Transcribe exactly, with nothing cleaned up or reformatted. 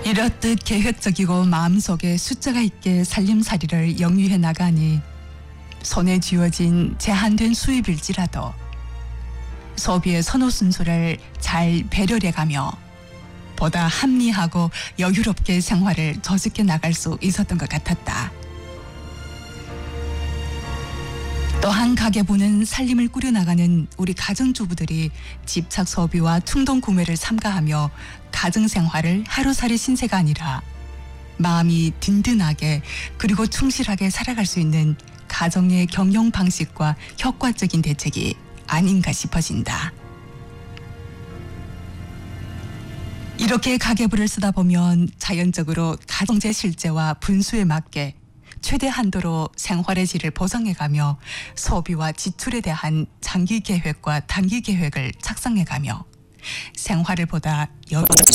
이렇듯 계획적이고 마음속에 숫자가 있게 살림살이를 영위해 나가니 손에 쥐어진 제한된 수입일지라도 소비의 선호순수를 잘 배려해가며 보다 합리하고 여유롭게 생활을 저직해 나갈 수 있었던 것 같았다. 또한 가계부는 살림을 꾸려나가는 우리 가정주부들이 집착 소비와 충동 구매를 삼가하며 가정생활을 하루살이 신세가 아니라 마음이 든든하게 그리고 충실하게 살아갈 수 있는 가정의 경영 방식과 효과적인 대책이 아닌가 싶어진다. 이렇게 가계부를 쓰다 보면 자연적으로 가정재 실재와 분수에 맞게 최대 한도로 생활의 질을 보장해가며 소비와 지출에 대한 장기 계획과 단기 계획을 작성해가며 생활을 보다 여유롭게